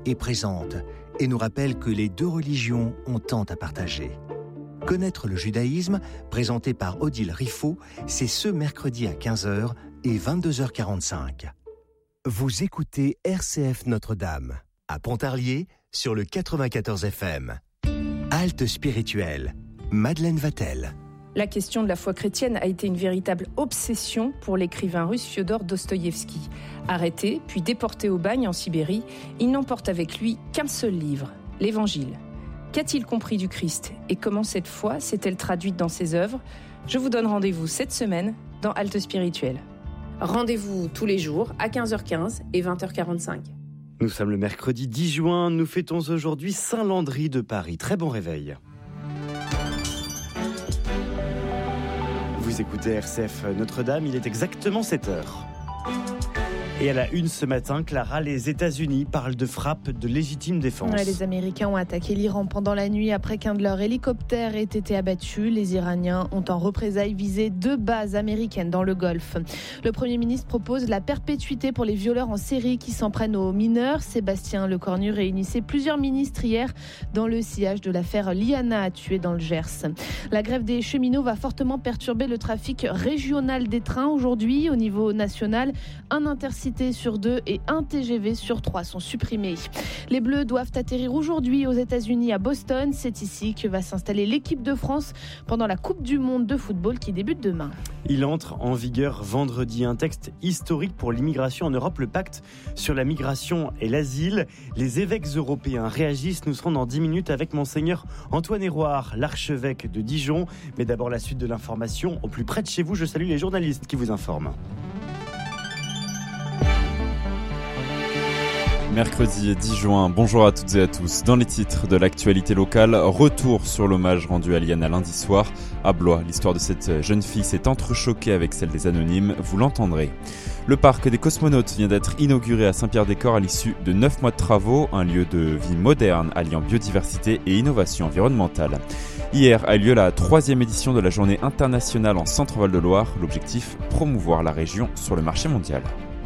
est présente et nous rappelle que les deux religions ont tant à partager. Connaître le judaïsme, présenté par Odile Riffaut, c'est ce mercredi à 15h et 22h45. Vous écoutez RCF Notre-Dame, à Pontarlier, sur le 94 FM. Halte spirituelle, Madeleine Vatel. La question de la foi chrétienne a été une véritable obsession pour l'écrivain russe Fiodor Dostoïevski. Arrêté, puis déporté au bagne en Sibérie, il n'emporte avec lui qu'un seul livre, l'Évangile. Qu'a-t-il compris du Christ et comment cette foi s'est-elle traduite dans ses œuvres ? Je vous donne rendez-vous cette semaine dans Halte spirituelle. Rendez-vous tous les jours à 15h15 et 20h45. Nous sommes le mercredi 10 juin, nous fêtons aujourd'hui Saint-Landry de Paris. Très bon réveil. Vous écoutez RCF Notre-Dame, il est exactement 7h. Et à la une ce matin, Clara, les États-Unis parlent de frappe de légitime défense. Les Américains ont attaqué l'Iran pendant la nuit après qu'un de leurs hélicoptères ait été abattu. Les Iraniens ont en représailles visé 2 bases américaines dans le Golfe. Le Premier ministre propose la perpétuité pour les violeurs en série qui s'en prennent aux mineurs. Sébastien Lecornu réunissait plusieurs ministres hier dans le sillage de l'affaire Liana, tuée dans le Gers. La grève des cheminots va fortement perturber le trafic régional des trains. Aujourd'hui, au niveau national, un intercité sur 2 et un TGV sur 3 sont supprimés. Les Bleus doivent atterrir aujourd'hui aux États-Unis à Boston. C'est ici que va s'installer l'équipe de France pendant la Coupe du Monde de football qui débute demain. Il entre en vigueur vendredi, un texte historique pour l'immigration en Europe, le pacte sur la migration et l'asile. Les évêques européens réagissent. Nous serons dans 10 minutes avec Monseigneur Antoine Hérouard, l'archevêque de Dijon. Mais d'abord la suite de l'information. Au plus près de chez vous, je salue les journalistes qui vous informent. Mercredi 10 juin, bonjour à toutes et à tous. Dans les titres de l'actualité locale, retour sur l'hommage rendu à Liana lundi soir. À Blois, l'histoire de cette jeune fille s'est entrechoquée avec celle des anonymes, vous l'entendrez. Le parc des cosmonautes vient d'être inauguré à Saint-Pierre-des-Corps à l'issue de 9 mois de travaux, un lieu de vie moderne alliant biodiversité et innovation environnementale. Hier a eu lieu la 3e édition de la journée internationale en Centre-Val de Loire. L'objectif, promouvoir la région sur le marché mondial.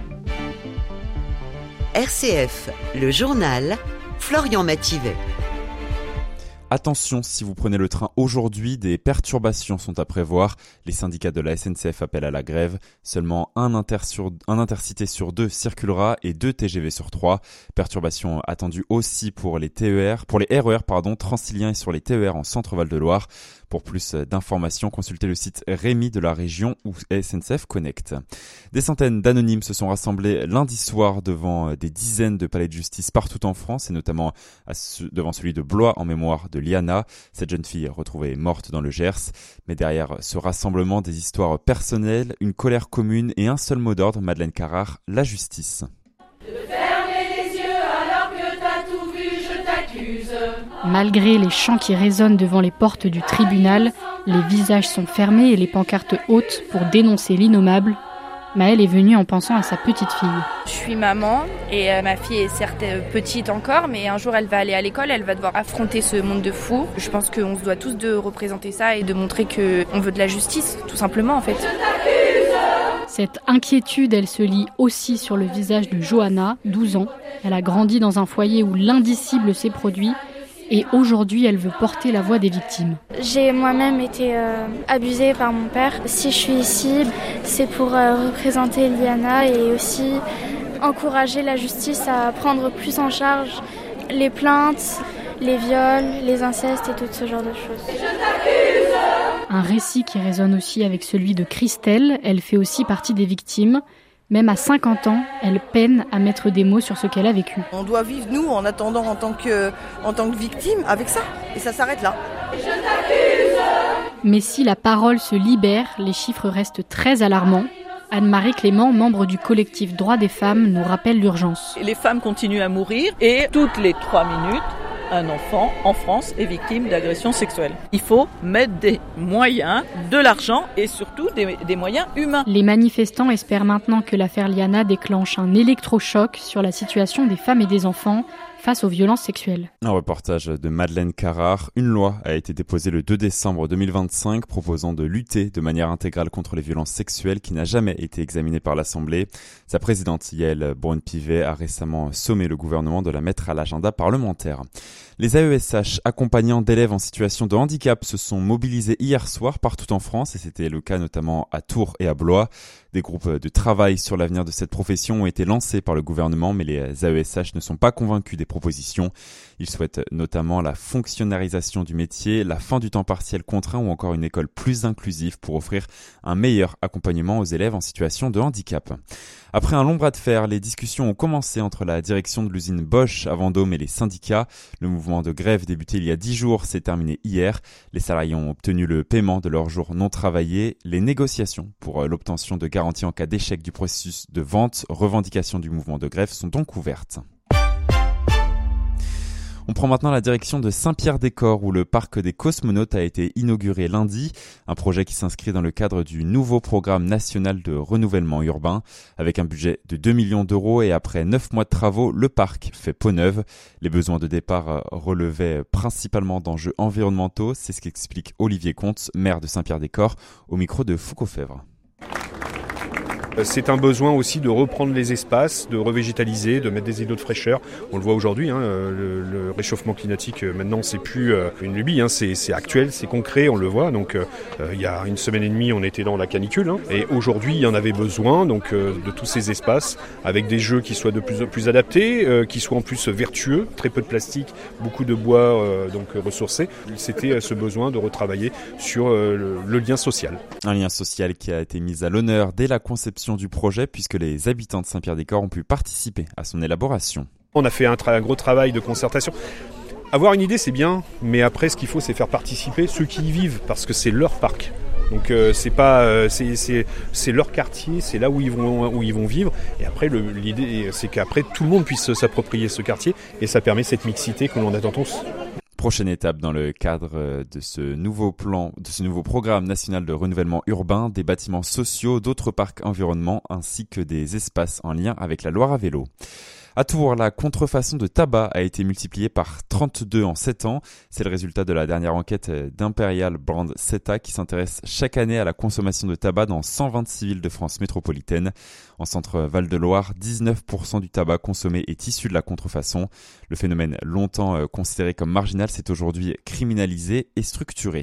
RCF, le journal, Florian Mathivet. Attention, si vous prenez le train aujourd'hui, des perturbations sont à prévoir. Les syndicats de la SNCF appellent à la grève. Seulement un intercité sur 2 circulera et 2 TGV sur 3. Perturbations attendues aussi pour les RER, Transilien et sur les TER en Centre-Val de Loire. Pour plus d'informations, consultez le site Rémi de la région ou SNCF Connect. Des centaines d'anonymes se sont rassemblés lundi soir devant des dizaines de palais de justice partout en France et notamment devant celui de Blois en mémoire de Liana, cette jeune fille retrouvée morte dans le Gers. Mais derrière ce rassemblement, des histoires personnelles, une colère commune et un seul mot d'ordre, Madeleine Carrard, la justice. Malgré les chants qui résonnent devant les portes du tribunal, les visages sont fermés et les pancartes hautes pour dénoncer l'innommable. Maëlle est venue en pensant à sa petite fille. Je suis maman et ma fille est certes petite encore, mais un jour elle va aller à l'école, elle va devoir affronter ce monde de fous. Je pense qu'on se doit tous de représenter ça et de montrer qu'on veut de la justice, tout simplement en fait. Cette inquiétude, elle se lit aussi sur le visage de Johanna, 12 ans. Elle a grandi dans un foyer où l'indicible s'est produit et aujourd'hui, elle veut porter la voix des victimes. J'ai moi-même été abusée par mon père. Si je suis ici, c'est pour représenter Liana et aussi encourager la justice à prendre plus en charge les plaintes, les viols, les incestes et tout ce genre de choses. Un récit qui résonne aussi avec celui de Christelle. Elle fait aussi partie des victimes. Même à 50 ans, elle peine à mettre des mots sur ce qu'elle a vécu. On doit vivre, nous, en attendant, en tant que victime, avec ça. Et ça s'arrête là. Mais si la parole se libère, les chiffres restent très alarmants. Anne-Marie Clément, membre du collectif Droits des femmes, nous rappelle l'urgence. Les femmes continuent à mourir et toutes les 3 minutes, un enfant en France est victime d'agression sexuelle. Il faut mettre des moyens, de l'argent et surtout des moyens humains. Les manifestants espèrent maintenant que l'affaire Liana déclenche un électrochoc sur la situation des femmes et des enfants face aux violences sexuelles. Un reportage de Madeleine Carrard. Une loi a été déposée le 2 décembre 2025 proposant de lutter de manière intégrale contre les violences sexuelles qui n'a jamais été examinée par l'Assemblée. Sa présidente Yaël Braun-Pivet a récemment sommé le gouvernement de la mettre à l'agenda parlementaire. Les AESH accompagnants d'élèves en situation de handicap se sont mobilisés hier soir partout en France et c'était le cas notamment à Tours et à Blois. Des groupes de travail sur l'avenir de cette profession ont été lancés par le gouvernement mais les AESH ne sont pas convaincus des propositions. Ils souhaitent notamment la fonctionnalisation du métier, la fin du temps partiel contraint ou encore une école plus inclusive pour offrir un meilleur accompagnement aux élèves en situation de handicap. Après un long bras de fer, les discussions ont commencé entre la direction de l'usine Bosch à Vendôme et les syndicats. Le mouvement de grève débuté il y a 10 jours s'est terminé hier. Les salariés ont obtenu le paiement de leurs jours non travaillés. Les négociations pour l'obtention de garanties en cas d'échec du processus de vente, revendication du mouvement de grève sont donc ouvertes. On prend maintenant la direction de Saint-Pierre-des-Corps où le parc des cosmonautes a été inauguré lundi. Un projet qui s'inscrit dans le cadre du nouveau programme national de renouvellement urbain. Avec un budget de 2 millions d'euros et après 9 mois de travaux, le parc fait peau neuve. Les besoins de départ relevaient principalement d'enjeux environnementaux. C'est ce qu'explique Olivier Comte, maire de Saint-Pierre-des-Corps, au micro de Foucault Fèvre. C'est un besoin aussi de reprendre les espaces, de revégétaliser, de mettre des îlots de fraîcheur. On le voit aujourd'hui, le réchauffement climatique maintenant c'est plus une lubie, c'est actuel, c'est concret, on le voit. Donc il y a une semaine et demie on était dans la canicule et aujourd'hui il y en avait besoin donc de tous ces espaces avec des jeux qui soient de plus en plus adaptés, qui soient en plus vertueux, très peu de plastique, beaucoup de bois donc ressourcés. C'était ce besoin de retravailler sur le lien social. Un lien social qui a été mis à l'honneur dès la conception du projet puisque les habitants de Saint-Pierre-des-Corps ont pu participer à son élaboration. On a fait un gros travail de concertation. Avoir une idée c'est bien, mais après ce qu'il faut c'est faire participer ceux qui y vivent parce que c'est leur parc. Donc c'est leur quartier, c'est là où ils vont vivre. Et après l'idée c'est qu'après tout le monde puisse s'approprier ce quartier et ça permet cette mixité que l'on attend tous. Prochaine étape dans le cadre de ce nouveau programme national de renouvellement urbain, des bâtiments sociaux, d'autres parcs environnements ainsi que des espaces en lien avec la Loire à vélo. À Tours, la contrefaçon de tabac a été multipliée par 32 en 7 ans. C'est le résultat de la dernière enquête d'Imperial Brand CETA qui s'intéresse chaque année à la consommation de tabac dans 126 villes de France métropolitaine. En centre Val-de-Loire, 19% du tabac consommé est issu de la contrefaçon. Le phénomène longtemps considéré comme marginal s'est aujourd'hui criminalisé et structuré.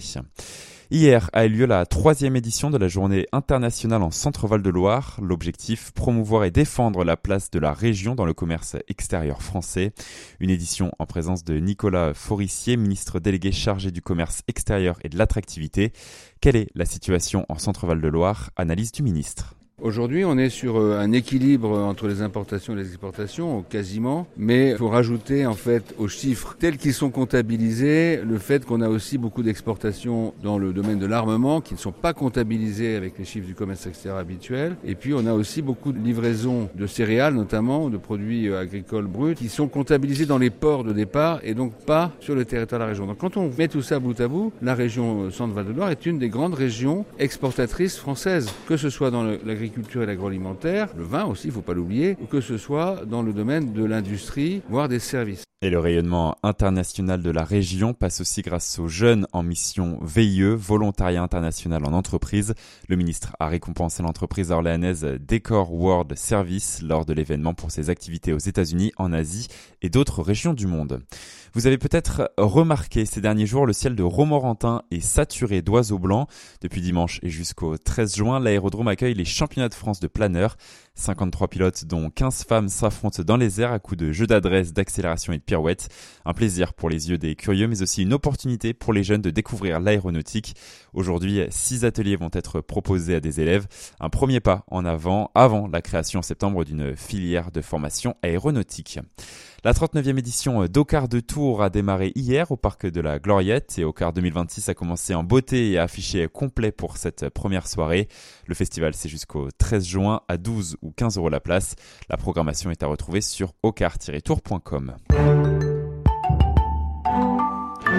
Hier a eu lieu la 3e édition de la journée internationale en Centre-Val de Loire. L'objectif, promouvoir et défendre la place de la région dans le commerce extérieur français. Une édition en présence de Nicolas Forissier, ministre délégué chargé du commerce extérieur et de l'attractivité. Quelle est la situation en Centre-Val de Loire? Analyse du ministre. Aujourd'hui, on est sur un équilibre entre les importations et les exportations, quasiment. Mais il faut rajouter, en fait, aux chiffres tels qu'ils sont comptabilisés, le fait qu'on a aussi beaucoup d'exportations dans le domaine de l'armement qui ne sont pas comptabilisés avec les chiffres du commerce extérieur habituel. Et puis, on a aussi beaucoup de livraisons de céréales, notamment, de produits agricoles bruts, qui sont comptabilisés dans les ports de départ et donc pas sur le territoire de la région. Donc, quand on met tout ça bout à bout, la région Centre-Val de Loire est une des grandes régions exportatrices françaises, que ce soit dans l'agriculture et l'agroalimentaire, le vin aussi, il ne faut pas l'oublier, ou que ce soit dans le domaine de l'industrie, voire des services. Et le rayonnement international de la région passe aussi grâce aux jeunes en mission VIE, Volontariat International en Entreprise. Le ministre a récompensé l'entreprise orléanaise Decor World Service lors de l'événement pour ses activités aux États-Unis, en Asie et d'autres régions du monde. Vous avez peut-être remarqué ces derniers jours, le ciel de Romorantin est saturé d'oiseaux blancs. Depuis dimanche et jusqu'au 13 juin, l'aérodrome accueille les championnats de France de planeurs. 53 pilotes dont 15 femmes s'affrontent dans les airs à coups de jeux d'adresse, d'accélération et de pirouettes. Un plaisir pour les yeux des curieux, mais aussi une opportunité pour les jeunes de découvrir l'aéronautique. Aujourd'hui, 6 ateliers vont être proposés à des élèves. Un premier pas en avant la création en septembre d'une filière de formation aéronautique. La 39e édition d'Ocar de Tours a démarré hier au parc de la Gloriette et Ocar 2026 a commencé en beauté et a affiché complet pour cette première soirée. Le festival c'est jusqu'au 13 juin à 12 ou 15 € la place. La programmation est à retrouver sur ocar-tours.com.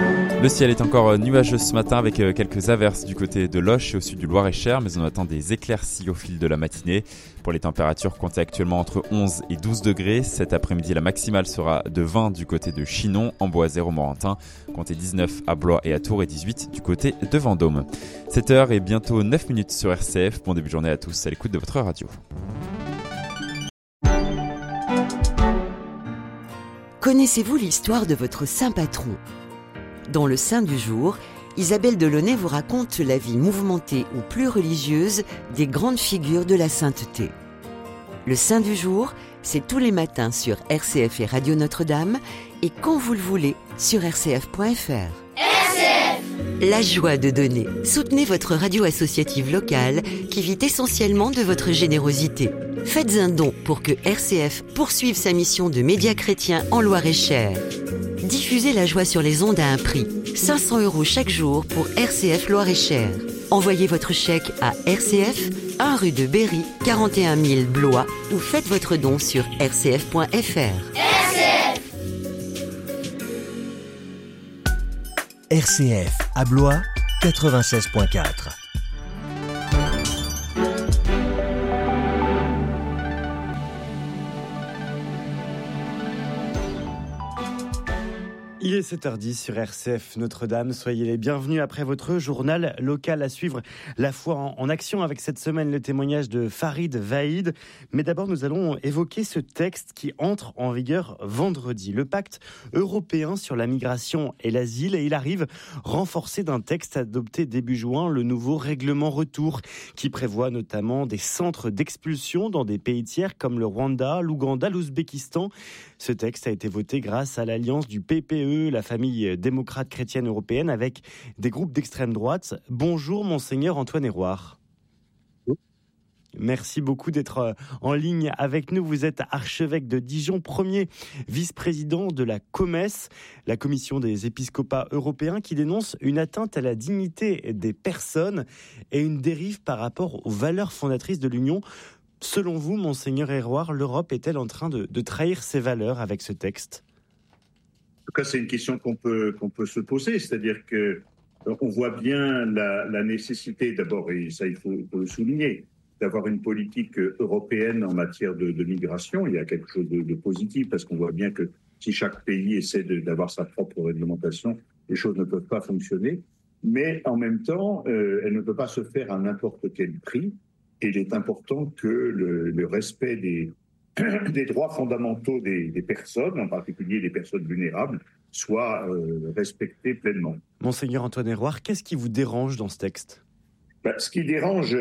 Le ciel est encore nuageux ce matin avec quelques averses du côté de Loches et au sud du Loir-et-Cher, mais on attend des éclaircies au fil de la matinée. Pour les températures, comptez actuellement entre 11 et 12 degrés. Cet après-midi, la maximale sera de 20 du côté de Chinon, Amboise et Romorantin. Comptez 19 à Blois et à Tours et 18 du côté de Vendôme. 7h et bientôt 9 minutes sur RCF. Bon début de journée à tous à l'écoute de votre radio. Connaissez-vous l'histoire de votre saint patron ? Dans le Saint du jour, Isabelle Delaunay vous raconte la vie mouvementée ou plus religieuse des grandes figures de la sainteté. Le Saint du jour, c'est tous les matins sur RCF et Radio Notre-Dame et quand vous le voulez sur rcf.fr. RCF ! La joie de donner. Soutenez votre radio associative locale qui vit essentiellement de votre générosité. Faites un don pour que RCF poursuive sa mission de média chrétien en Loir-et-Cher. Diffusez la joie sur les ondes à un prix. 500 € chaque jour pour RCF Loir-et-Cher. Envoyez votre chèque à RCF, 1 rue de Berry, 41 000 Blois ou faites votre don sur rcf.fr. RCF à Blois, 96.4. Il est 7h10 sur RCF Notre-Dame. Soyez les bienvenus après votre journal local à suivre. La foi en action avec cette semaine le témoignage de Farid Vaïd. Mais d'abord, nous allons évoquer ce texte qui entre en vigueur vendredi. Le pacte européen sur la migration et l'asile. Et il arrive renforcé d'un texte adopté début juin, le nouveau règlement retour, qui prévoit notamment des centres d'expulsion dans des pays tiers comme le Rwanda, l'Ouganda, l'Ouzbékistan. Ce texte a été voté grâce à l'alliance du PPE, la famille démocrate chrétienne européenne, avec des groupes d'extrême droite. Bonjour, Monseigneur Antoine Héroard. Merci beaucoup d'être en ligne avec nous. Vous êtes archevêque de Dijon, premier vice-président de la COMES, la Commission des épiscopats européens, qui dénonce une atteinte à la dignité des personnes et une dérive par rapport aux valeurs fondatrices de l'Union. Selon vous, Monseigneur Héroard, l'Europe est-elle en train de trahir ses valeurs avec ce texte ? En tout cas, c'est une question qu'on peut se poser, c'est-à-dire qu'on voit bien la nécessité, d'abord, et ça il faut le souligner, d'avoir une politique européenne en matière de migration. Il y a quelque chose de positif, parce qu'on voit bien que si chaque pays essaie d'avoir sa propre réglementation, les choses ne peuvent pas fonctionner. Mais en même temps, elle ne peut pas se faire à n'importe quel prix. Et il est important que le respect des droits fondamentaux des personnes, en particulier des personnes vulnérables, soit respecté pleinement. Monseigneur Antoine Héroard, qu'est-ce qui vous dérange dans ce texte ? Ce qui dérange,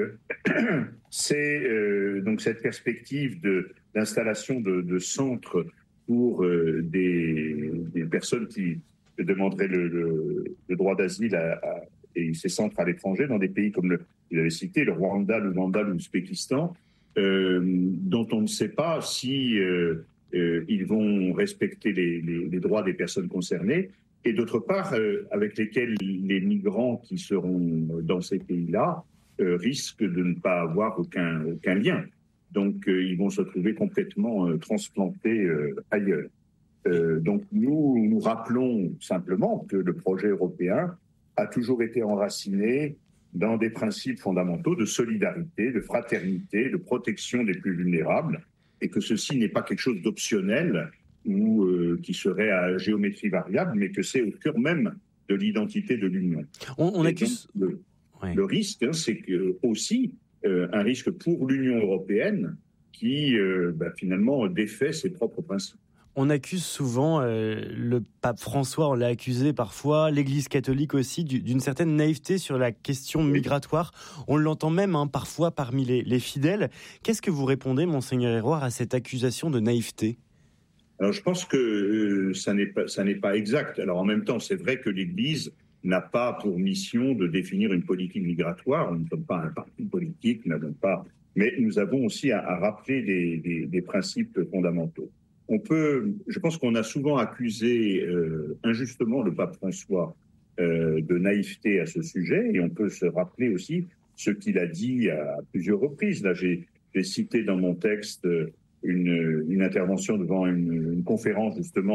c'est donc cette perspective d'installation de centres pour des personnes qui demanderaient le droit d'asile et ces centres à l'étranger, dans des pays comme vous avez cité, le Rwanda, l'Ouganda, l'Ouzbékistan, dont on ne sait pas si ils vont respecter les droits des personnes concernées, et d'autre part, avec lesquels les migrants qui seront dans ces pays-là risquent de ne pas avoir aucun lien. Donc, ils vont se trouver complètement transplantés ailleurs. Donc, nous rappelons simplement que le projet européen a toujours été enraciné dans des principes fondamentaux de solidarité, de fraternité, de protection des plus vulnérables, et que ceci n'est pas quelque chose d'optionnel ou qui serait à géométrie variable, mais que c'est au cœur même de l'identité de l'Union. On accuse... Le risque, c'est aussi un risque pour l'Union européenne qui, finalement, défait ses propres principes. On accuse souvent le pape François, on l'a accusé parfois, l'Église catholique aussi, d'une certaine naïveté sur la question migratoire. On l'entend même parfois parmi les fidèles. Qu'est-ce que vous répondez, Monseigneur Héroard, à cette accusation de naïveté ? Alors je pense que ça n'est pas exact. Alors en même temps, c'est vrai que l'Église n'a pas pour mission de définir une politique migratoire. Nous ne sommes pas un parti politique, mais nous avons aussi à rappeler des principes fondamentaux. Je pense qu'on a souvent accusé injustement le pape François de naïveté à ce sujet, et on peut se rappeler aussi ce qu'il a dit à plusieurs reprises. Là, j'ai cité dans mon texte une intervention devant une conférence justement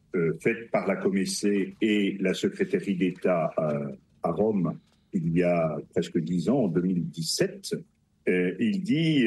faite par la Comessée et la secrétaire d'État à Rome il y a presque 10 ans, en 2017, il dit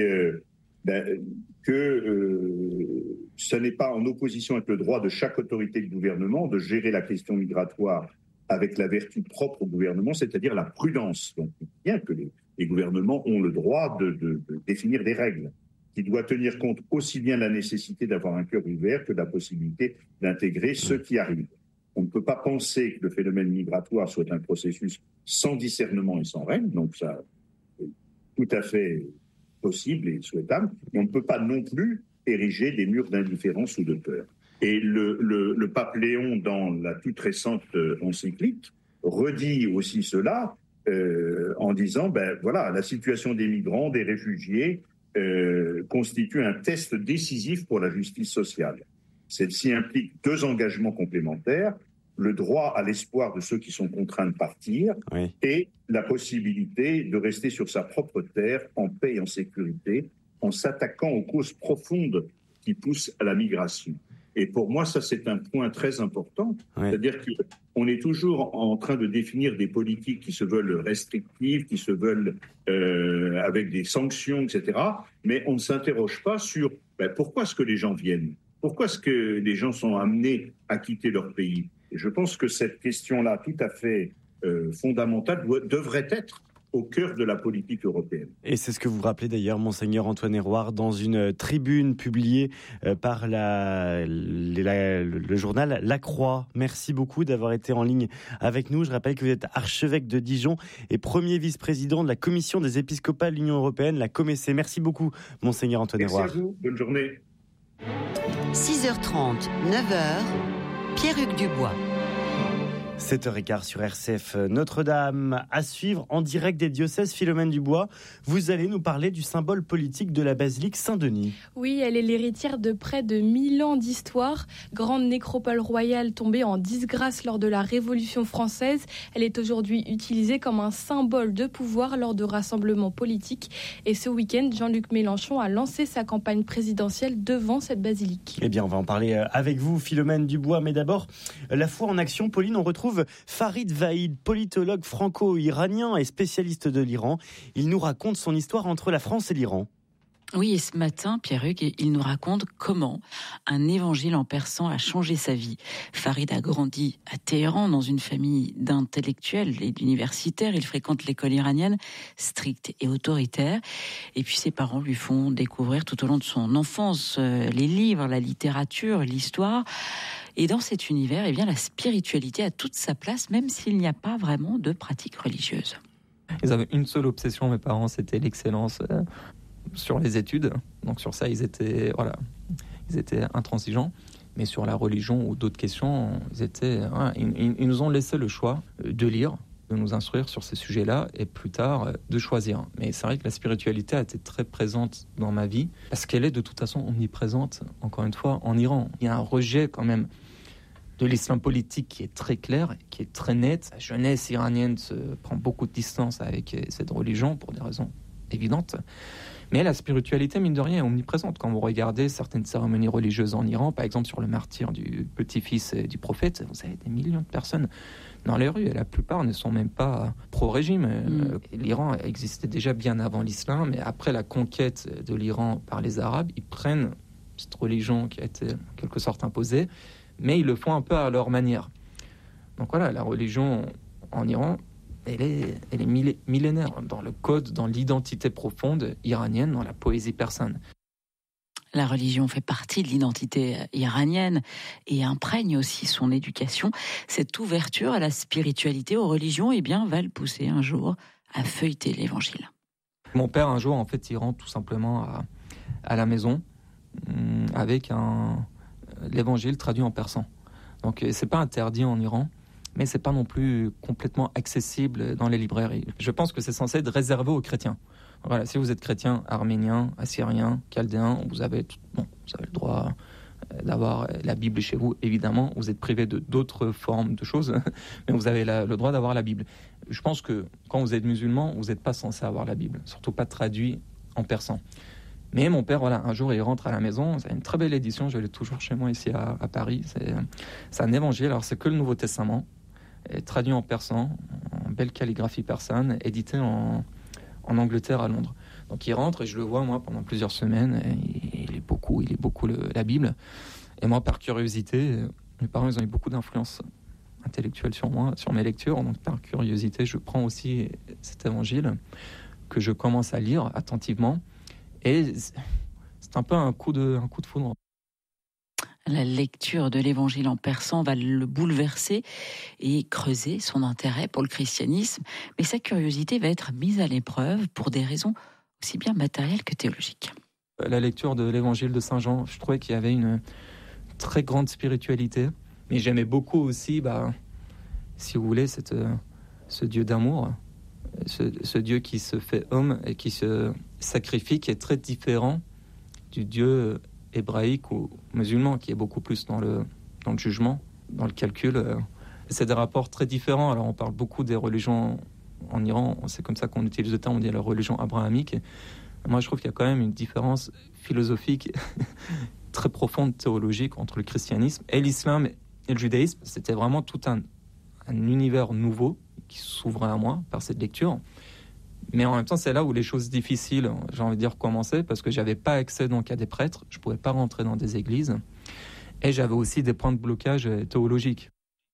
que ce n'est pas en opposition avec le droit de chaque autorité de gouvernement de gérer la question migratoire avec la vertu propre au gouvernement, c'est-à-dire la prudence. Donc, bien que les gouvernements ont le droit de définir des règles, qui doit tenir compte aussi bien de la nécessité d'avoir un cœur ouvert que de la possibilité d'intégrer ceux qui arrivent. On ne peut pas penser que le phénomène migratoire soit un processus sans discernement et sans règles, donc ça est tout à fait possible et souhaitable, mais on ne peut pas non plus ériger des murs d'indifférence ou de peur. Et le pape Léon, dans la toute récente encyclique, redit aussi cela en disant, voilà, la situation des migrants, des réfugiés, constitue un test décisif pour la justice sociale. Celle-ci implique 2 engagements complémentaires, le droit à l'espoir de ceux qui sont contraints de partir et la possibilité de rester sur sa propre terre en paix et en sécurité, en s'attaquant aux causes profondes qui poussent à la migration. Et pour moi, ça, c'est un point très important. C'est-à-dire qu'on est toujours en train de définir des politiques qui se veulent restrictives, qui se veulent avec des sanctions, etc. Mais on ne s'interroge pas sur pourquoi est-ce que les gens viennent ? Pourquoi est-ce que les gens sont amenés à quitter leur pays ? Et je pense que cette question-là, tout à fait fondamentale, devrait être au cœur de la politique européenne. Et c'est ce que vous rappelez d'ailleurs, Monseigneur Antoine Hérouard, dans une tribune publiée par le journal La Croix. Merci beaucoup d'avoir été en ligne avec nous. Je rappelle que vous êtes archevêque de Dijon et premier vice-président de la Commission des épiscopats de l'Union européenne, la Comessée. Merci beaucoup, Monseigneur Antoine Hérouard. Merci à vous. Bonne journée. 6h30, 9h, Pierre-Hugues Dubois. 7h15 sur RCF Notre-Dame. À suivre en direct des diocèses. Philomène Dubois, vous allez nous parler du symbole politique de la basilique Saint-Denis. Oui, elle est l'héritière de près de 1000 ans d'histoire. Grande nécropole royale tombée en disgrâce lors de la Révolution française. Elle est aujourd'hui utilisée comme un symbole de pouvoir lors de rassemblements politiques. Et ce week-end, Jean-Luc Mélenchon a lancé sa campagne présidentielle devant cette basilique. Eh bien, on va en parler avec vous, Philomène Dubois. Mais d'abord, la foi en action. Pauline, on retrouve Farid Vahid, politologue franco-iranien et spécialiste de l'Iran. Il nous raconte son histoire entre la France et l'Iran. Oui, et ce matin, Pierre-Hugues, il nous raconte comment un évangile en persan a changé sa vie. Farid a grandi à Téhéran dans une famille d'intellectuels et d'universitaires. Il fréquente l'école iranienne, stricte et autoritaire. Et puis ses parents lui font découvrir tout au long de son enfance les livres, la littérature, l'histoire. Et dans cet univers, eh bien, la spiritualité a toute sa place, même s'il n'y a pas vraiment de pratique religieuse. Ils avaient une seule obsession, mes parents, c'était l'excellence sur les études. Donc sur ça, ils étaient intransigeants. Mais sur la religion ou d'autres questions, ils nous ont laissé le choix de lire, de nous instruire sur ces sujets-là et plus tard de choisir. Mais c'est vrai que la spiritualité a été très présente dans ma vie parce qu'elle est de toute façon omniprésente, encore une fois, en Iran. Il y a un rejet quand même de l'islam politique qui est très clair, qui est très net. La jeunesse iranienne se prend beaucoup de distance avec cette religion pour des raisons évidentes. Mais la spiritualité, mine de rien, est omniprésente. Quand vous regardez certaines cérémonies religieuses en Iran, par exemple sur le martyre du petit-fils du prophète, vous avez des millions de personnes dans les rues et la plupart ne sont même pas pro-régime. L'Iran existait déjà bien avant l'islam, mais après la conquête de l'Iran par les Arabes, ils prennent cette religion qui a été en quelque sorte imposée, mais ils le font un peu à leur manière. Donc voilà, la religion en Iran, elle est millénaire dans le code, dans l'identité profonde iranienne, dans la poésie persane. La religion fait partie de l'identité iranienne et imprègne aussi son éducation. Cette ouverture à la spiritualité, aux religions, eh bien, va le pousser un jour à feuilleter l'évangile. Mon père, un jour, en fait, il rentre tout simplement à la maison avec l'évangile traduit en persan. Donc, c'est pas interdit en Iran, mais c'est pas non plus complètement accessible dans les librairies. Je pense que c'est censé être réservé aux chrétiens. Voilà, si vous êtes chrétien, arménien, assyrien, chaldéen, vous avez le droit d'avoir la Bible chez vous. Évidemment, vous êtes privé de d'autres formes de choses, mais vous avez le droit d'avoir la Bible. Je pense que quand vous êtes musulman, vous n'êtes pas censé avoir la Bible, surtout pas traduit en persan. Mais mon père, un jour, il rentre à la maison. C'est une très belle édition. Je l'ai toujours chez moi ici à Paris. C'est un évangile. Alors, c'est que le Nouveau Testament, traduit en persan, en belle calligraphie persane, édité en Angleterre, à Londres. Donc, il rentre et je le vois, moi, pendant plusieurs semaines. Et il lit beaucoup la Bible. Et moi, par curiosité, mes parents, ils ont eu beaucoup d'influence intellectuelle sur moi, sur mes lectures. Donc, par curiosité, je prends aussi cet évangile que je commence à lire attentivement. Et c'est un peu un coup de foudre. La lecture de l'évangile en persan va le bouleverser et creuser son intérêt pour le christianisme. Mais sa curiosité va être mise à l'épreuve pour des raisons aussi bien matérielles que théologiques. La lecture de l'évangile de Saint Jean, je trouvais qu'il y avait une très grande spiritualité. Mais j'aimais beaucoup aussi, si vous voulez, ce Dieu d'amour, ce Dieu qui se fait homme et qui se sacrifie, qui est très différent du Dieu hébraïque ou musulman, qui est beaucoup plus dans le jugement, dans le calcul. C'est des rapports très différents. Alors on parle beaucoup des religions en Iran, c'est comme ça qu'on utilise le terme, on dit la religion abrahamique. Moi je trouve qu'il y a quand même une différence philosophique très profonde, théologique, entre le christianisme et l'islam et le judaïsme. C'était vraiment tout un univers nouveau qui s'ouvrait à moi par cette lecture. Mais en même temps, c'est là où les choses difficiles, j'ai envie de dire, commençaient, parce que j'avais pas accès donc à des prêtres, je pouvais pas rentrer dans des églises, et j'avais aussi des points de blocage théologiques.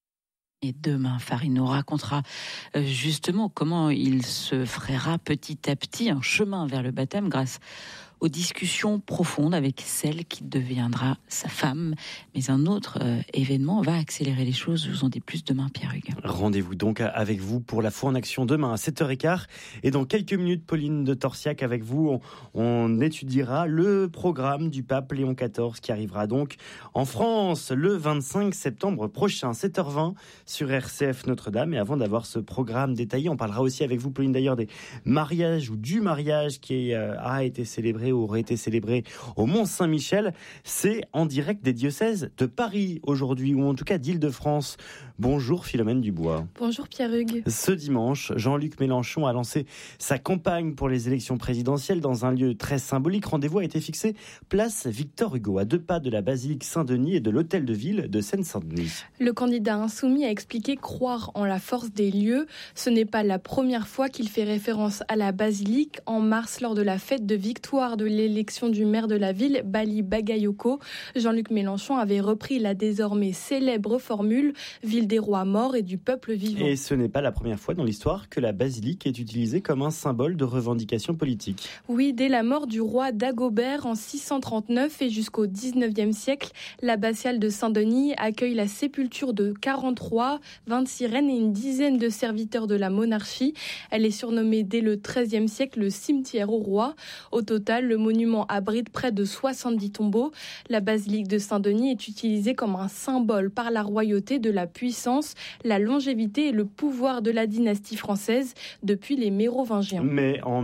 Et demain, Farid nous racontera justement comment il se frayera petit à petit un chemin vers le baptême grâce aux discussions profondes avec celle qui deviendra sa femme. Mais un autre événement va accélérer les choses. Je vous en dis plus demain, Pierre Hugues. Rendez-vous donc avec vous pour la foi en action demain à 7h15. Et dans quelques minutes, Pauline de Torsiac, avec vous, on étudiera le programme du pape Léon XIV qui arrivera donc en France le 25 septembre prochain, 7h20 sur RCF Notre-Dame. Et avant d'avoir ce programme détaillé, on parlera aussi avec vous, Pauline, d'ailleurs, des mariages ou du mariage qui a été célébré, aurait été célébré au Mont-Saint-Michel. C'est en direct des diocèses de Paris aujourd'hui, ou en tout cas d'Île-de-France. Bonjour Philomène Dubois. Bonjour Pierre Hugues. Ce dimanche, Jean-Luc Mélenchon a lancé sa campagne pour les élections présidentielles dans un lieu très symbolique. Rendez-vous a été fixé place Victor Hugo, à 2 pas de la basilique Saint-Denis et de l'hôtel de ville de Seine-Saint-Denis. Le candidat insoumis a expliqué croire en la force des lieux. Ce n'est pas la première fois qu'il fait référence à la basilique. En mars, lors de la fête de victoire de l'élection du maire de la ville, Bali Bagayoko, Jean-Luc Mélenchon avait repris la désormais célèbre formule « Ville des rois morts et du peuple vivant ». Et ce n'est pas la première fois dans l'histoire que la basilique est utilisée comme un symbole de revendication politique. Oui, dès la mort du roi Dagobert en 639 et jusqu'au 19e siècle, l'abbatiale de Saint-Denis accueille la sépulture de 40 rois, 26 reines et une dizaine de serviteurs de la monarchie. Elle est surnommée dès le 13e siècle le cimetière aux rois. Au total, le monument abrite près de 70 tombeaux. La basilique de Saint-Denis est utilisée comme un symbole par la royauté de la puissance, la longévité et le pouvoir de la dynastie française depuis les Mérovingiens. Mais en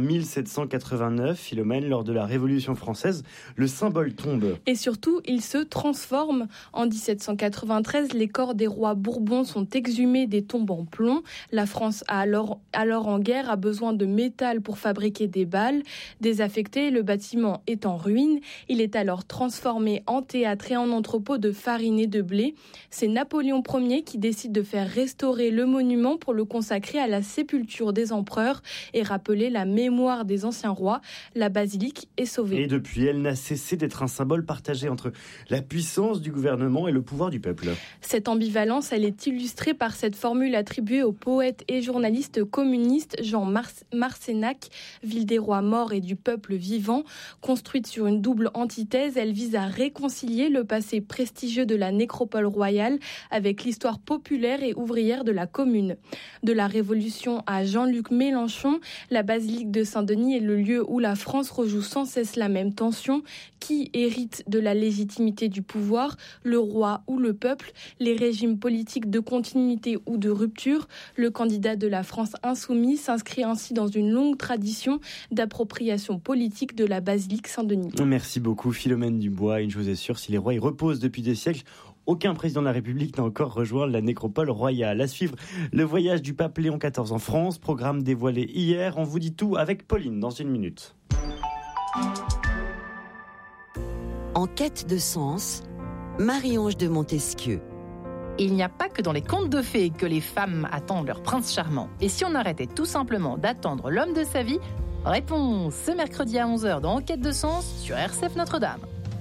1789, Philomène, lors de la Révolution française, le symbole tombe. Et surtout, il se transforme. En 1793, les corps des rois Bourbons sont exhumés des tombes en plomb. La France, alors en guerre, a besoin de métal pour fabriquer des balles. Désaffecté, le bâtiment est en ruine. Il est alors transformé en théâtre et en entrepôt de farine et de blé. C'est Napoléon Ier qui décide de faire restaurer le monument pour le consacrer à la sépulture des empereurs et rappeler la mémoire des anciens rois. La basilique est sauvée. Et depuis, elle n'a cessé d'être un symbole partagé entre la puissance du gouvernement et le pouvoir du peuple. Cette ambivalence, elle est illustrée par cette formule attribuée au poète et journaliste communiste Jean Marcenac, Ville des rois morts et du peuple vivant. Construite sur une double antithèse, elle vise à réconcilier le passé prestigieux de la nécropole royale avec l'histoire populaire et ouvrière de la commune. De la Révolution à Jean-Luc Mélenchon, la basilique de Saint-Denis est le lieu où la France rejoue sans cesse la même tension. Qui hérite de la légitimité du pouvoir, le roi ou le peuple, les régimes politiques de continuité ou de rupture? Le candidat de la France insoumise s'inscrit ainsi dans une longue tradition d'appropriation politique de la basilique Saint-Denis. Merci beaucoup Philomène Dubois. Une chose est sûre, si les rois y reposent depuis des siècles, aucun président de la République n'a encore rejoint la nécropole royale. À suivre, le voyage du pape Léon XIV en France, programme dévoilé hier. On vous dit tout avec Pauline dans une minute. En quête de sens, Marie-Ange de Montesquieu. Il n'y a pas que dans les contes de fées que les femmes attendent leur prince charmant. Et si on arrêtait tout simplement d'attendre l'homme de sa vie? Réponse ce mercredi à 11h dans Enquête de sens sur RCF Notre-Dame.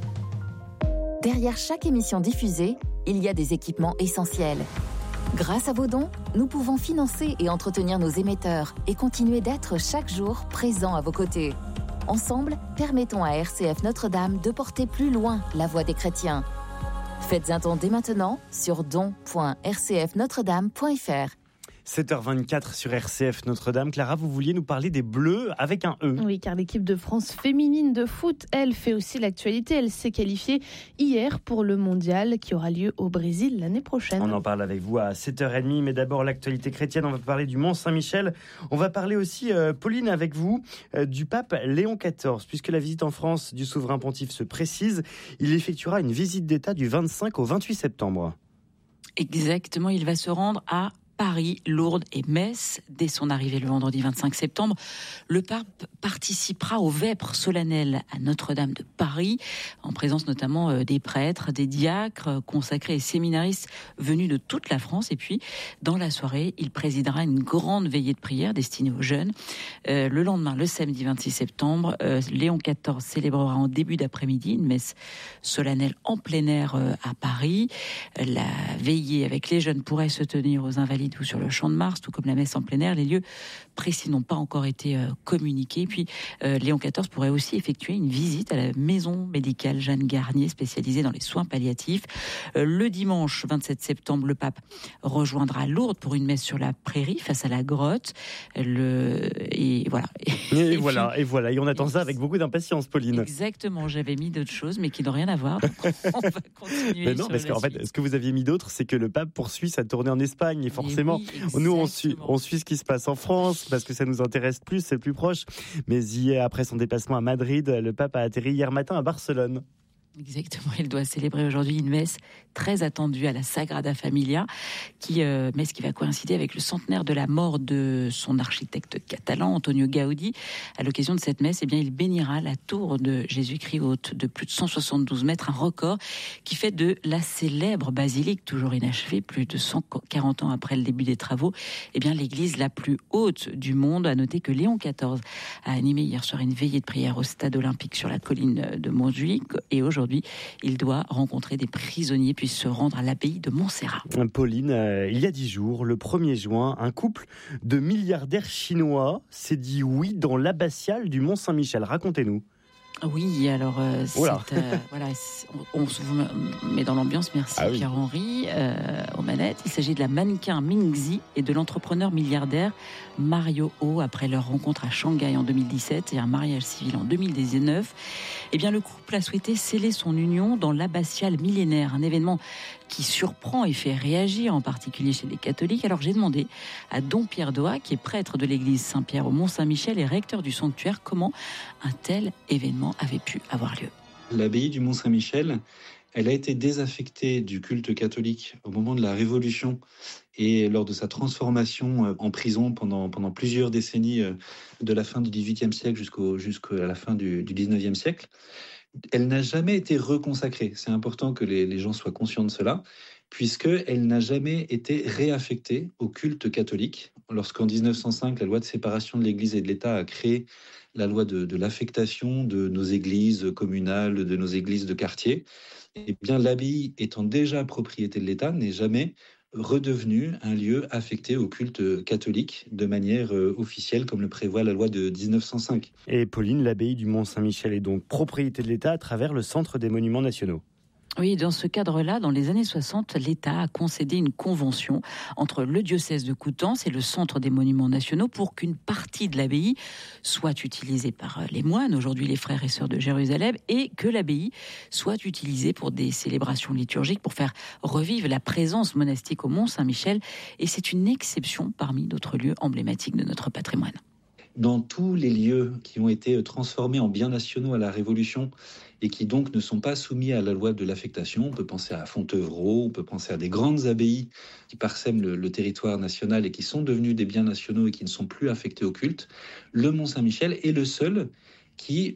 Derrière chaque émission diffusée, il y a des équipements essentiels. Grâce à vos dons, nous pouvons financer et entretenir nos émetteurs et continuer d'être chaque jour présents à vos côtés. Ensemble, permettons à RCF Notre-Dame de porter plus loin la voix des chrétiens. Faites un don dès maintenant sur don.rcfnotredame.fr. 7h24 sur RCF Notre-Dame. Clara, vous vouliez nous parler des Bleus avec un E. Oui, car l'équipe de France féminine de foot, elle, fait aussi l'actualité. Elle s'est qualifiée hier pour le mondial qui aura lieu au Brésil l'année prochaine. On en parle avec vous à 7h30, mais d'abord l'actualité chrétienne. On va parler du Mont-Saint-Michel. On va parler aussi, Pauline, avec vous, du pape Léon XIV. Puisque la visite en France du souverain pontife se précise, il effectuera une visite d'État du 25 au 28 septembre. Exactement, il va se rendre à Paris, Lourdes et Metz. Dès son arrivée le vendredi 25 septembre, le pape participera aux vêpres solennelles à Notre-Dame de Paris, en présence notamment des prêtres, des diacres, consacrés et séminaristes venus de toute la France. Et puis, dans la soirée, il présidera une grande veillée de prière destinée aux jeunes. Le lendemain, le samedi 26 septembre, Léon XIV célébrera en début d'après-midi une messe solennelle en plein air à Paris. La veillée avec les jeunes pourrait se tenir aux Invalides ou sur le Champ de Mars, tout comme la messe en plein air. Les lieux précis n'ont pas encore été communiqués. Puis Léon XIV pourrait aussi effectuer une visite à la maison médicale Jeanne Garnier, spécialisée dans les soins palliatifs. Le dimanche 27 septembre, le pape rejoindra Lourdes pour une messe sur la prairie face à la grotte. Et voilà. Et voilà. Et on attend ça avec beaucoup d'impatience, Pauline. Exactement. J'avais mis d'autres choses, mais qui n'ont rien à voir. Donc on va continuer. Mais non, parce qu'en fait, ce que vous aviez mis d'autre, c'est que le pape poursuit sa tournée en Espagne. Et forcément, nous, on suit ce qui se passe en France, parce que ça nous intéresse plus, c'est plus proche. Mais hier, après son déplacement à Madrid, le pape a atterri hier matin à Barcelone. Exactement, il doit célébrer aujourd'hui une messe très attendue à la Sagrada Familia, messe qui va coïncider avec le centenaire de la mort de son architecte catalan, Antonio Gaudí. À l'occasion de cette messe, il bénira la tour de Jésus-Christ haute de plus de 172 mètres, un record qui fait de la célèbre basilique, toujours inachevée, plus de 140 ans après le début des travaux, l'église la plus haute du monde. À noter que Léon XIV a animé hier soir une veillée de prière au stade olympique sur la colline de Montjuïc, et aujourd'hui, il doit rencontrer des prisonniers puis se rendre à l'abbaye de Montserrat. Pauline, il y a 10 jours, le 1er juin, un couple de milliardaires chinois s'est dit oui dans l'abbatiale du Mont-Saint-Michel. Racontez-nous. Oui, alors on se met dans l'ambiance. Merci Pierre-Henri aux manettes. Il s'agit de la mannequin Ming Zi et de l'entrepreneur milliardaire Mario Ho. Après leur rencontre à Shanghai en 2017 et un mariage civil en 2019, le couple a souhaité sceller son union dans l'abbatiale millénaire, un événement qui surprend et fait réagir, en particulier chez les catholiques. Alors j'ai demandé à Don Pierre Doha, qui est prêtre de l'église Saint-Pierre au Mont-Saint-Michel et recteur du sanctuaire, comment un tel événement avait pu avoir lieu. L'abbaye du Mont-Saint-Michel, elle a été désaffectée du culte catholique au moment de la Révolution et lors de sa transformation en prison pendant plusieurs décennies, de la fin du XVIIIe siècle jusqu'à la fin du XIXe siècle. Elle n'a jamais été reconsacrée. C'est important que les gens soient conscients de cela, puisqu'elle n'a jamais été réaffectée au culte catholique. Lorsqu'en 1905, la loi de séparation de l'Église et de l'État a créé la loi de l'affectation de nos églises communales, de nos églises de quartier, l'abbaye étant déjà propriété de l'État, n'est jamais redevenu un lieu affecté au culte catholique de manière officielle, comme le prévoit la loi de 1905. Et Pauline, l'abbaye du Mont-Saint-Michel est donc propriété de l'État à travers le Centre des Monuments Nationaux. Oui, dans ce cadre-là, dans les années 60, l'État a concédé une convention entre le diocèse de Coutances et le Centre des Monuments Nationaux pour qu'une partie de l'abbaye soit utilisée par les moines, aujourd'hui les frères et sœurs de Jérusalem, et que l'abbaye soit utilisée pour des célébrations liturgiques, pour faire revivre la présence monastique au Mont-Saint-Michel. Et c'est une exception parmi d'autres lieux emblématiques de notre patrimoine. Dans tous les lieux qui ont été transformés en biens nationaux à la Révolution et qui donc ne sont pas soumis à la loi de l'affectation, on peut penser à Fontevraud, on peut penser à des grandes abbayes qui parsèment le territoire national et qui sont devenus des biens nationaux et qui ne sont plus affectés au culte, le Mont-Saint-Michel est le seul qui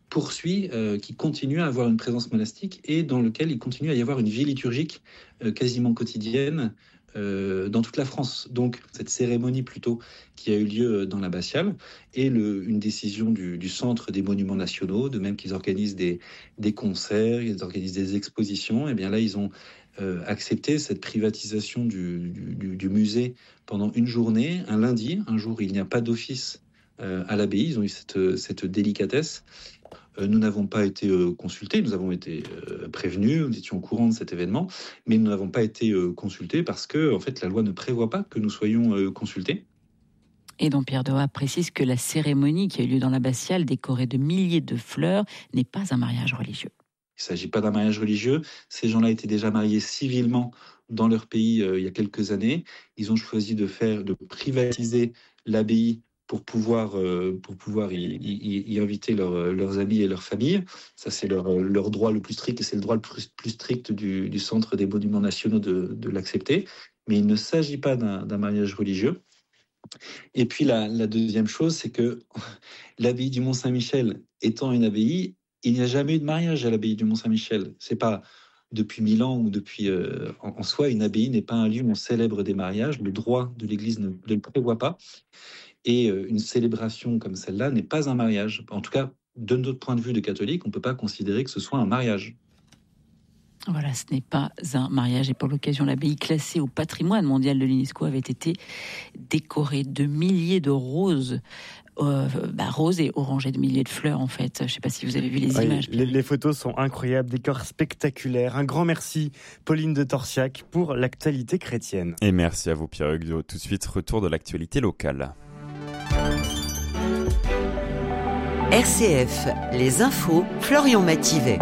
poursuit, qui continue à avoir une présence monastique et dans lequel il continue à y avoir une vie liturgique quasiment quotidienne dans toute la France. Donc cette cérémonie plutôt qui a eu lieu dans l'abbatiale est une décision du Centre des Monuments Nationaux, de même qu'ils organisent des concerts, ils organisent des expositions. Et bien là, ils ont accepté cette privatisation du musée pendant une journée, un lundi, un jour où il n'y a pas d'office à l'abbaye. Ils ont eu cette délicatesse. Nous n'avons pas été consultés, nous avons été prévenus, nous étions au courant de cet événement, mais nous n'avons pas été consultés parce que en fait, la loi ne prévoit pas que nous soyons consultés. Et donc Pierre Dohat précise que la cérémonie qui a eu lieu dans l'abbatiale, décorée de milliers de fleurs, n'est pas un mariage religieux. Il ne s'agit pas d'un mariage religieux. Ces gens-là étaient déjà mariés civilement dans leur pays il y a quelques années. Ils ont choisi de privatiser l'abbaye pour pouvoir y inviter leurs amis et leurs familles. Ça, c'est leur droit le plus strict, et c'est le droit le plus strict du Centre des Monuments Nationaux de l'accepter. Mais il ne s'agit pas d'un mariage religieux. Et puis la deuxième chose, c'est que l'abbaye du Mont-Saint-Michel étant une abbaye, il n'y a jamais eu de mariage à l'abbaye du Mont-Saint-Michel. C'est pas depuis 1000 ans ou depuis... en soi, une abbaye n'est pas un lieu où on célèbre des mariages. Le droit de l'Église ne le prévoit pas. Et une célébration comme celle-là n'est pas un mariage. En tout cas, de notre point de vue de catholique, on ne peut pas considérer que ce soit un mariage. Voilà, ce n'est pas un mariage. Et pour l'occasion, l'abbaye classée au patrimoine mondial de l'UNESCO avait été décorée de milliers de roses. Roses et orangées de milliers de fleurs, en fait. Je ne sais pas si vous avez vu les images. Les photos sont incroyables, décors spectaculaires. Un grand merci, Pauline de Torsiac, pour l'actualité chrétienne. Et merci à vous, Pierre-Hugues. Tout de suite, retour de l'actualité locale. RCF, les infos, Florian Mathivet.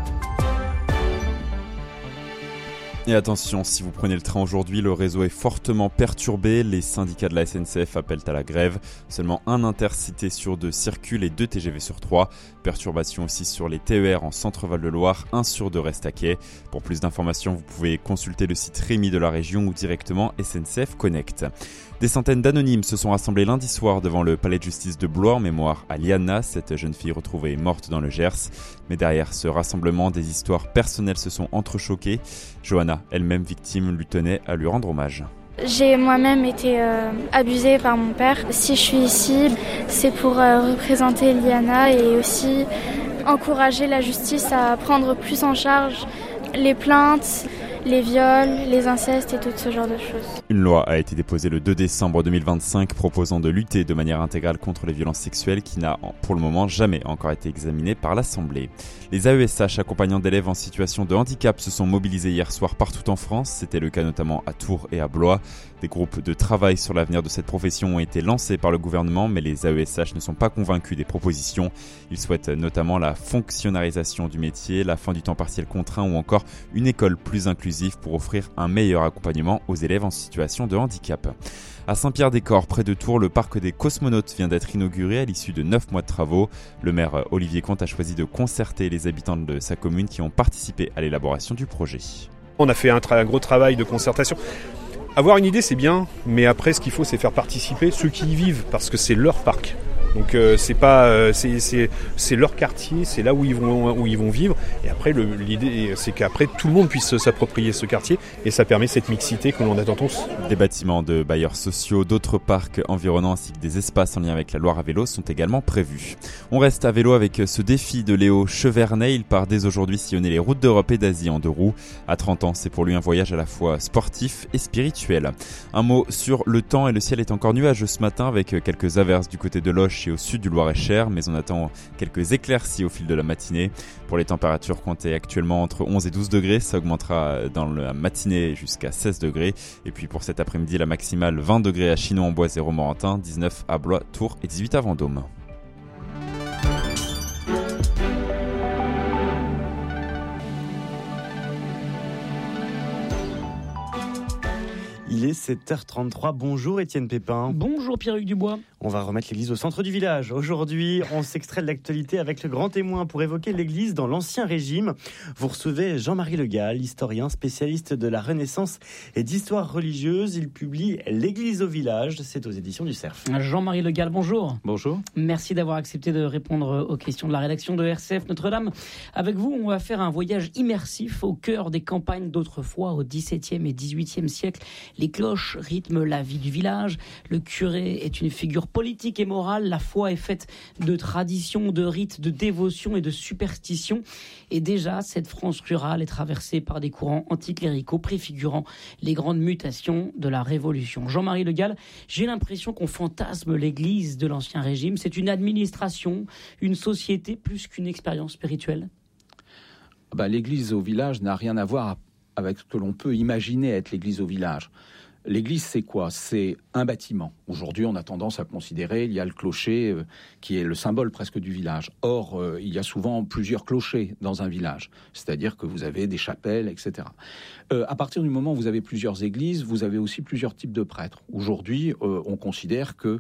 Et attention, si vous prenez le train aujourd'hui, le réseau est fortement perturbé. Les syndicats de la SNCF appellent à la grève. Seulement un intercité sur 2 circule et 2 TGV sur 3. Perturbation aussi sur les TER en Centre-Val de Loire, 1 sur 2 reste à quai. Pour plus d'informations, vous pouvez consulter le site Rémi de la région ou directement SNCF Connect. Des centaines d'anonymes se sont rassemblés lundi soir devant le palais de justice de Blois en mémoire à Liana, cette jeune fille retrouvée morte dans le Gers. Mais derrière ce rassemblement, des histoires personnelles se sont entrechoquées. Johanna, elle-même victime, lui tenait à lui rendre hommage. J'ai moi-même été abusée par mon père. Si je suis ici, c'est pour représenter Liana et aussi encourager la justice à prendre plus en charge les plaintes, les viols, les incestes et tout ce genre de choses. Une loi a été déposée le 2 décembre 2025 proposant de lutter de manière intégrale contre les violences sexuelles qui n'a pour le moment jamais encore été examinée par l'Assemblée. Les AESH accompagnant d'élèves en situation de handicap se sont mobilisés hier soir partout en France. C'était le cas notamment à Tours et à Blois. Des groupes de travail sur l'avenir de cette profession ont été lancés par le gouvernement, mais les AESH ne sont pas convaincus des propositions. Ils souhaitent notamment la fonctionnalisation du métier, la fin du temps partiel contraint ou encore une école plus inclusive pour offrir un meilleur accompagnement aux élèves en situation de handicap. À Saint-Pierre-des-Corps, près de Tours, le parc des cosmonautes vient d'être inauguré à l'issue de 9 mois de travaux. Le maire Olivier Comte a choisi de concerter les habitants de sa commune qui ont participé à l'élaboration du projet. On a fait un gros travail de concertation. Avoir une idée, c'est bien, mais après, ce qu'il faut, c'est faire participer ceux qui y vivent, parce que c'est leur parc. Donc c'est leur quartier, c'est là où ils vont vivre. Et après, l'idée, c'est qu'après, tout le monde puisse s'approprier ce quartier. Et ça permet cette mixité que l'on attend tous. Des bâtiments de bailleurs sociaux, d'autres parcs environnants ainsi que des espaces en lien avec la Loire à vélo sont également prévus. On reste à vélo avec ce défi de Léo Chevernet. Il part dès aujourd'hui sillonner les routes d'Europe et d'Asie en 2 roues. À 30 ans, c'est pour lui un voyage à la fois sportif et spirituel. Un mot sur le temps, et le ciel est encore nuageux ce matin avec quelques averses du côté de Loches et au sud du Loir-et-Cher, mais on attend quelques éclaircies au fil de la matinée. Pour les températures, comptez actuellement entre 11 et 12 degrés, ça augmentera dans la matinée jusqu'à 16 degrés. Et puis pour cet après-midi, la maximale 20 degrés à Chinon-en-Boise et Romorantin, 19 à Blois, Tours et 18 à Vendôme. Il est 7h33. Bonjour Étienne Pépin. Bonjour Pierre-Hugues Dubois. On va remettre l'église au centre du village. Aujourd'hui, on s'extrait de l'actualité avec le grand témoin pour évoquer l'église dans l'Ancien Régime. Vous recevez Jean-Marie Le Gall, historien spécialiste de la Renaissance et d'histoire religieuse. Il publie L'église au village. C'est aux éditions du Cerf. Jean-Marie Le Gall, bonjour. Bonjour. Merci d'avoir accepté de répondre aux questions de la rédaction de RCF Notre-Dame. Avec vous, on va faire un voyage immersif au cœur des campagnes d'autrefois, au XVIIe et XVIIIe siècle. Les cloches rythment la vie du village. Le curé est une figure politique et morale. La foi est faite de traditions, de rites, de dévotions et de superstitions. Et déjà, cette France rurale est traversée par des courants anticléricaux préfigurant les grandes mutations de la Révolution. Jean-Marie Le Gall, j'ai l'impression qu'on fantasme l'église de l'Ancien Régime. C'est une administration, une société plus qu'une expérience spirituelle. L'église au village n'a rien à voir avec ce que l'on peut imaginer être l'église au village. L'église, c'est quoi ? C'est un bâtiment. Aujourd'hui, on a tendance à considérer, il y a le clocher qui est le symbole presque du village. Or, il y a souvent plusieurs clochers dans un village. C'est-à-dire que vous avez des chapelles, etc. À partir du moment où vous avez plusieurs églises, vous avez aussi plusieurs types de prêtres. Aujourd'hui, on considère que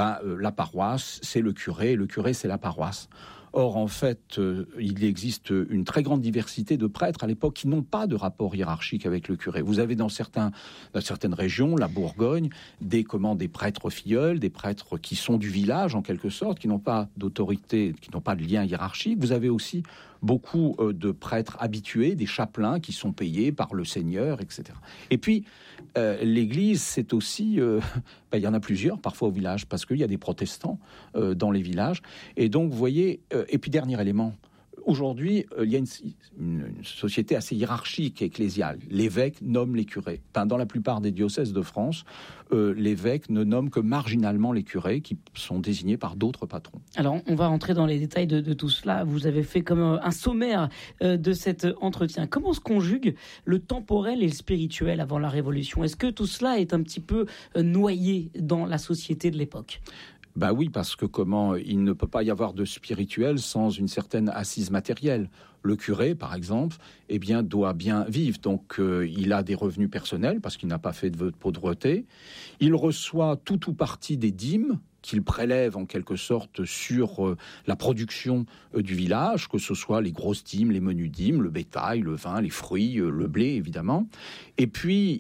la paroisse, c'est le curé c'est la paroisse. Or, en fait, il existe une très grande diversité de prêtres à l'époque qui n'ont pas de rapport hiérarchique avec le curé. Vous avez dans certaines régions, la Bourgogne, des prêtres filleuls, des prêtres qui sont du village en quelque sorte, qui n'ont pas d'autorité, qui n'ont pas de lien hiérarchique. Vous avez aussi beaucoup de prêtres habitués, des chapelains qui sont payés par le Seigneur, etc. Et puis, l'Église, c'est aussi... il y en a plusieurs, parfois au village, parce qu'il y a des protestants dans les villages. Et donc, vous voyez... et puis, dernier élément... Aujourd'hui, il y a une société assez hiérarchique ecclésiale. L'évêque nomme les curés. Dans la plupart des diocèses de France, l'évêque ne nomme que marginalement les curés qui sont désignés par d'autres patrons. Alors, on va rentrer dans les détails de tout cela. Vous avez fait comme un sommaire de cet entretien. Comment se conjugue le temporel et le spirituel avant la Révolution ? Est-ce que tout cela est un petit peu noyé dans la société de l'époque ? Oui, parce que il ne peut pas y avoir de spirituel sans une certaine assise matérielle. Le curé, par exemple, doit bien vivre. Donc, il a des revenus personnels parce qu'il n'a pas fait de vœu de pauvreté. Il reçoit tout ou partie des dîmes qu'il prélève en quelque sorte sur la production du village, que ce soit les grosses dîmes, les menus dîmes, le bétail, le vin, les fruits, le blé évidemment. Et puis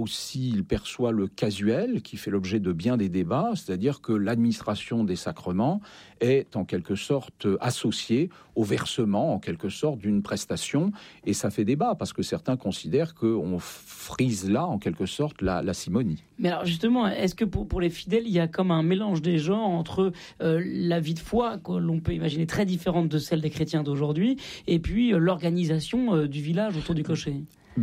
il perçoit le casuel qui fait l'objet de bien des débats, c'est-à-dire que l'administration des sacrements est en quelque sorte associée au versement en quelque sorte d'une prestation, et ça fait débat parce que certains considèrent qu'on frise là en quelque sorte la simonie. Mais alors justement, est-ce que pour les fidèles, il y a comme un mélange des genres entre la vie de foi, que l'on peut imaginer très différente de celle des chrétiens d'aujourd'hui, et puis l'organisation du village autour du clocher ?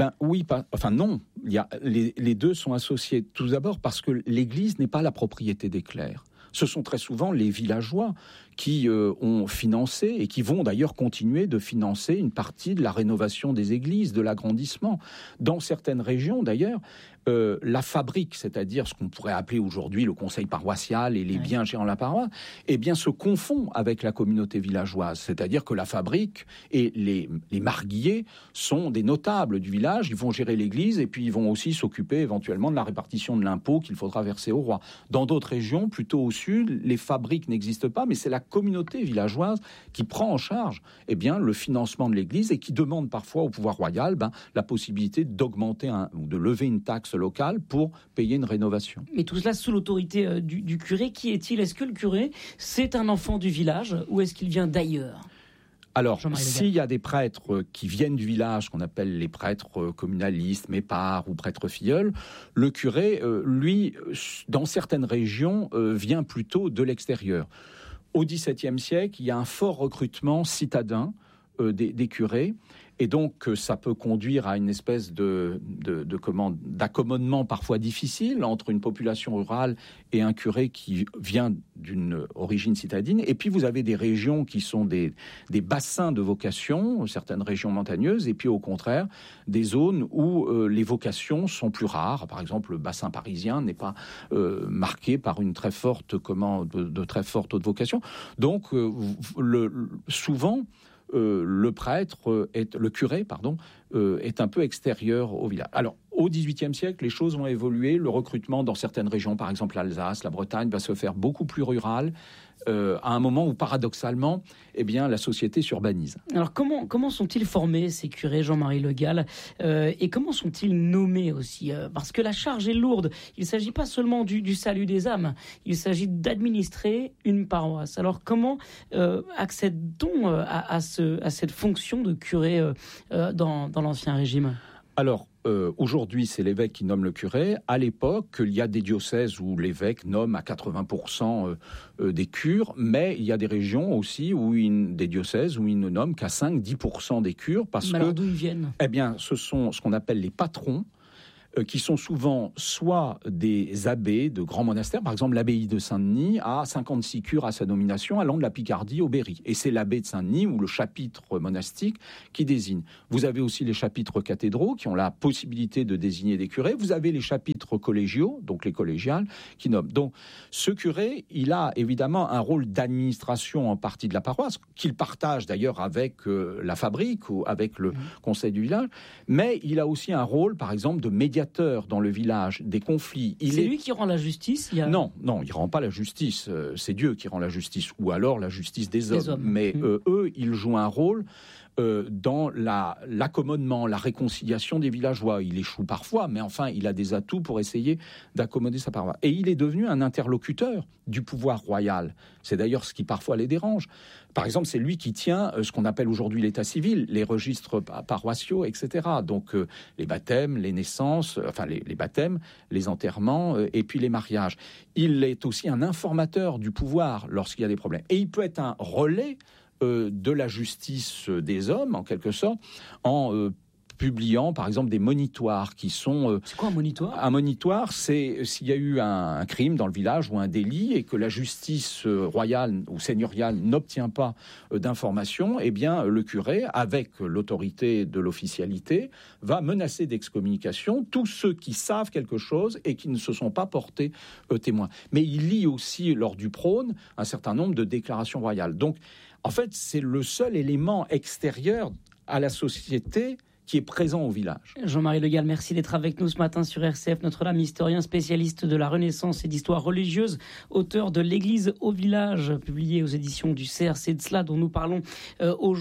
Non. Les deux sont associés. Tout d'abord parce que l'Église n'est pas la propriété des clercs. Ce sont très souvent les villageois qui ont financé et qui vont d'ailleurs continuer de financer une partie de la rénovation des églises, de l'agrandissement. Dans certaines régions d'ailleurs, la fabrique, c'est-à-dire ce qu'on pourrait appeler aujourd'hui le conseil paroissial et les biens gérant la paroisse, se confond avec la communauté villageoise. C'est-à-dire que la fabrique et les marguilliers sont des notables du village, ils vont gérer l'église et puis ils vont aussi s'occuper éventuellement de la répartition de l'impôt qu'il faudra verser au roi. Dans d'autres régions, plutôt au sud, les fabriques n'existent pas, mais c'est la communauté villageoise qui prend en charge le financement de l'église et qui demande parfois au pouvoir royal la possibilité d'augmenter ou de lever une taxe locale pour payer une rénovation. Mais tout cela sous l'autorité du curé. Qui est-il ? Est-ce que le curé, c'est un enfant du village ou est-ce qu'il vient d'ailleurs ? Alors, s'il y a des prêtres qui viennent du village, qu'on appelle les prêtres communalistes, méparts ou prêtres filleuls, le curé, lui, dans certaines régions, vient plutôt de l'extérieur. Au XVIIe siècle, il y a un fort recrutement citadin des curés. Et donc, ça peut conduire à une espèce d'accommodement parfois difficile entre une population rurale et un curé qui vient d'une origine citadine. Et puis, vous avez des régions qui sont des bassins de vocation, certaines régions montagneuses, et puis au contraire, des zones où les vocations sont plus rares. Par exemple, le bassin parisien n'est pas marqué par une très forte, de très forte haute vocation. Donc, souvent, le curé est un peu extérieur au village. Alors, Au XVIIIe siècle, les choses ont évolué. Le recrutement dans certaines régions, par exemple l'Alsace, la Bretagne, va se faire beaucoup plus rural, à un moment où, paradoxalement, eh bien, la société s'urbanise. Alors, comment sont-ils formés, ces curés, Jean-Marie Le Gall, et comment sont-ils nommés aussi parce que la charge est lourde. Il ne s'agit pas seulement du salut des âmes, il s'agit d'administrer une paroisse. Alors, comment accède-t-on à cette fonction de curé dans l'Ancien Régime ? Alors, aujourd'hui, c'est l'évêque qui nomme le curé. À l'époque, il y a des diocèses où l'évêque nomme à 80% des cures, mais il y a des régions aussi, des diocèses où il ne nomme qu'à 5-10% des cures. Mais alors, d'où ils viennent ? Eh bien, ce sont ce qu'on appelle les patrons, qui sont souvent soit des abbés de grands monastères. Par exemple, l'abbaye de Saint-Denis a 56 cures à sa nomination, allant de la Picardie au Berry. Et c'est l'abbé de Saint-Denis ou le chapitre monastique qui désigne. Vous avez aussi les chapitres cathédraux qui ont la possibilité de désigner des curés. Vous avez les chapitres collégiaux, donc les collégiales, qui nomment. Donc, ce curé, il a évidemment un rôle d'administration en partie de la paroisse, qu'il partage d'ailleurs avec la fabrique ou avec le conseil du village. Mais il a aussi un rôle, par exemple, de médiateur dans le village des conflits. C'est lui qui rend la justice ? Non, il rend pas la justice. C'est Dieu qui rend la justice, ou alors la justice des hommes. Mais eux, ils jouent un rôle dans l'accommodement, la réconciliation des villageois. Il échoue parfois, mais enfin, il a des atouts pour essayer d'accommoder sa paroisse. Et il est devenu un interlocuteur du pouvoir royal. C'est d'ailleurs ce qui parfois les dérange. Par exemple, c'est lui qui tient ce qu'on appelle aujourd'hui l'état civil, les registres paroissiaux, etc. Donc, les baptêmes, les naissances, les baptêmes, les enterrements, et puis les mariages. Il est aussi un informateur du pouvoir lorsqu'il y a des problèmes. Et il peut être un relais de la justice des hommes, en quelque sorte, en publiant, par exemple, des monitoires qui sont... C'est quoi un monitoire ? Un monitoire, c'est s'il y a eu un crime dans le village ou un délit et que la justice royale ou seigneuriale n'obtient pas d'informations, eh bien, le curé, avec l'autorité de l'officialité, va menacer d'excommunication tous ceux qui savent quelque chose et qui ne se sont pas portés témoins. Mais il lit aussi, lors du prône, un certain nombre de déclarations royales. Donc, en fait, c'est le seul élément extérieur à la société qui est présent au village. Jean-Marie Le Gall, merci d'être avec nous ce matin sur RCF Notre-Dame, historien spécialiste de la Renaissance et d'histoire religieuse, auteur de l'Église au village, publié aux éditions du CRC de cela dont nous parlons aujourd'hui.